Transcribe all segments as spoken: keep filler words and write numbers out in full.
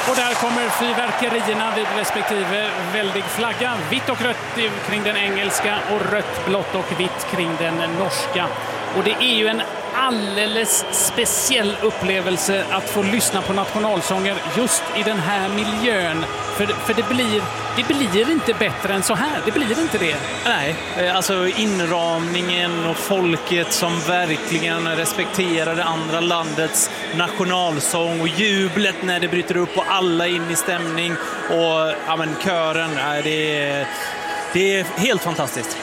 Och där kommer fyrverkerierna vid respektive väldig flagga. Vitt och rött kring den engelska och rött, blått och vitt kring den norska. Och det är ju en alldeles speciell upplevelse att få lyssna på nationalsånger just i den här miljön. För, för det, blir, det blir inte bättre än så här. Det blir inte det. Nej, alltså inramningen och folket som verkligen respekterar det andra landets nationalsång och jublet när det bryter upp och alla in i stämning och ja, men, kören. Nej, det, är, det är helt fantastiskt.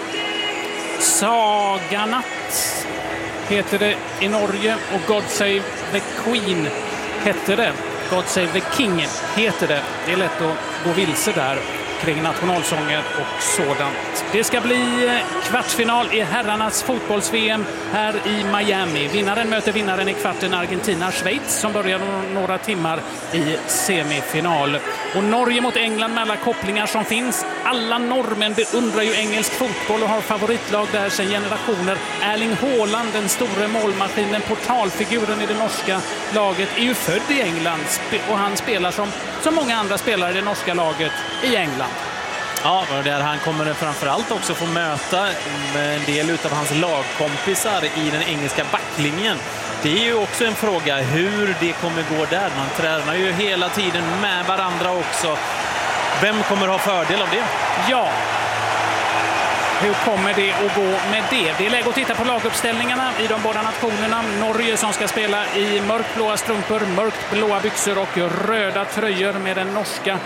Saganatt heter det i Norge och God Save the Queen heter det. God Save the King heter det. Det är lätt att gå vilse där kring nationalsånger och sådant. Det ska bli kvartsfinal i herrarnas fotbolls-V M här i Miami. Vinnaren möter vinnaren i kvarten Argentina-Schweiz som börjar några timmar i semifinal. Och Norge mot England med alla kopplingar som finns. Alla norrmän beundrar ju engelsk fotboll och har favoritlag där sedan generationer. Erling Haaland, den stora målmaskinen, portalfiguren i det norska laget, är ju född i England och han spelar som, som många andra spelare i det norska laget i England. Ja, och där han kommer framförallt också få möta en del av hans lagkompisar i den engelska backlinjen. Det är ju också en fråga hur det kommer gå där. Man tränar ju hela tiden med varandra också. Vem kommer ha fördel av det? Ja, hur kommer det att gå med det? Det är läge att titta på laguppställningarna i de båda nationerna. Norge som ska spela i mörkblåa strumpor, mörkt blåa byxor och röda tröjor med den norska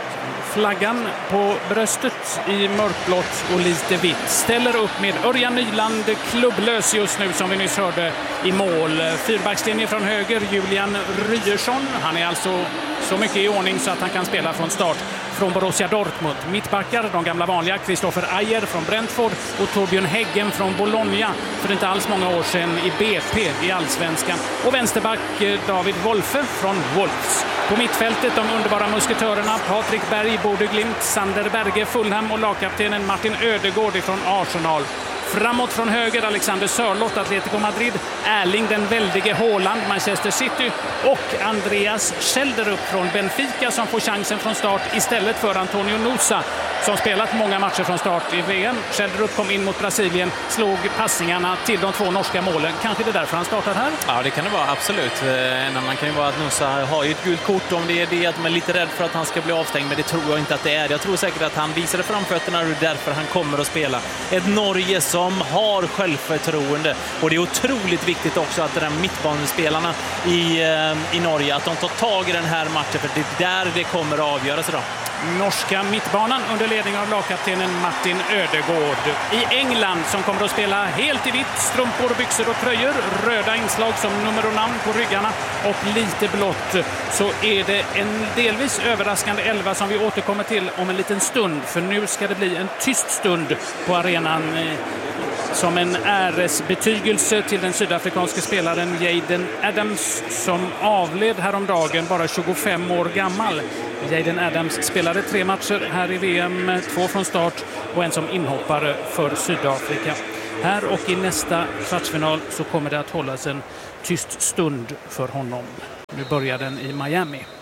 flaggan på bröstet i mörkblått och lite vitt. Ställer upp med Örjan Nyland, klubblös just nu som vi nyss hörde i mål. Fyrbackslinje från höger, Julian Ryerson. Han är alltså så mycket i ordning så att han kan spela från start från Borussia Dortmund. Mittbackar, de gamla vanliga, Christopher Ayer från Brentford och Torbjörn Häggen från Bologna för inte alls många år sedan i B P i Allsvenskan. Och vänsterback David Wolfe från Wolves. På mittfältet de underbara musketörerna Patrik Berg, Bodø Glimt, Sander Berge, Fulham och lagkaptenen Martin Ödegård från Arsenal. Framåt från höger Alexander Sörloth, Atletico Madrid, Erling den väldige Haaland, Manchester City och Andreas Schelderup från Benfica som får chansen från start istället för Antonio Nusa som spelat många matcher från start i V M. Schelderup kom in mot Brasilien, slog passningarna till de två norska målen. Kanske det är därför han startar här? Ja, det kan det vara, absolut. En annan kan ju vara att Nusa har ju ett gult kort om det är det, att man är lite rädd för att han ska bli avstängd, men det tror jag inte att det är. Jag tror säkert att han visade framfötterna och det är därför han kommer att spela. Ett Norge som som har självförtroende. Och det är otroligt viktigt också att de här mittbanespelarna i, i Norge, att de tar tag i den här matchen, för det är där det kommer att avgöras idag. Norska mittbanan under ledning av lagkaptenen Martin Ödegård. I England som kommer att spela helt i vitt, strumpor, byxor och tröjor, röda inslag som nummer och namn på ryggarna och lite blått, så är det en delvis överraskande elva som vi återkommer till om en liten stund, för nu ska det bli en tyst stund på arenan som en äresbetygelse till den sydafrikanske spelaren Jaden Adams som avled häromdagen, bara tjugofem år gammal. Jaden Adams spelade tre matcher här i V M, två från start och en som inhoppare för Sydafrika. Här och i nästa kvartsfinal så kommer det att hållas en tyst stund för honom. Nu börjar den i Miami.